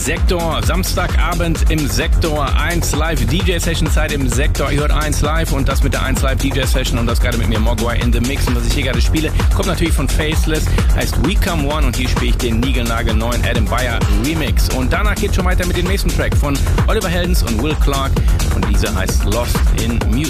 Sektor. Samstagabend im Sektor 1 Live DJ-Session-Zeit im Sektor. Ihr hört 1 Live und das mit der 1 Live DJ-Session und das gerade mit mir, Mogwai in the Mix. Und was ich hier gerade spiele, kommt natürlich von Faceless, heißt We Come One und hier spiele ich den niegelnagel neuen Adam Beyer Remix. Und danach geht schon weiter mit dem nächsten Track von Oliver Heldens und Will Clark und dieser heißt Lost in Music.